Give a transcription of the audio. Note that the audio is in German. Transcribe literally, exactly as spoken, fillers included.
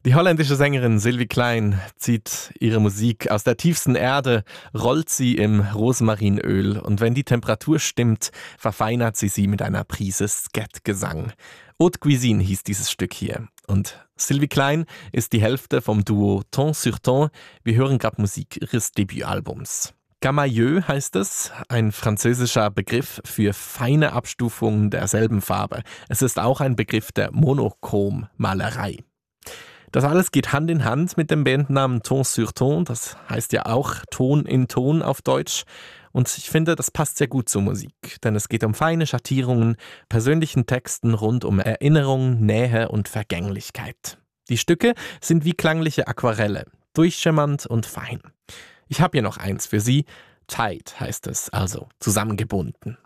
Die holländische Sängerin Sylvie Klein zieht ihre Musik aus der tiefsten Erde, rollt sie im Rosmarinöl und wenn die Temperatur stimmt, verfeinert sie sie mit einer Prise Skat-Gesang. Haute Cuisine hieß dieses Stück hier. Und Sylvie Klein ist die Hälfte vom Duo Ton sur Ton. Wir hören gerade Musik ihres Debütalbums. Camailleux heißt es, ein französischer Begriff für feine Abstufungen derselben Farbe. Es ist auch ein Begriff der Monochrom-Malerei. Das alles geht Hand in Hand mit dem Bandnamen Ton sur Ton, das heißt ja auch Ton in Ton auf Deutsch. Und ich finde, das passt sehr gut zur Musik, denn es geht um feine Schattierungen, persönlichen Texten rund um Erinnerung, Nähe und Vergänglichkeit. Die Stücke sind wie klangliche Aquarelle, durchschimmernd und fein. Ich habe hier noch eins für Sie. Tight heißt es, also zusammengebunden.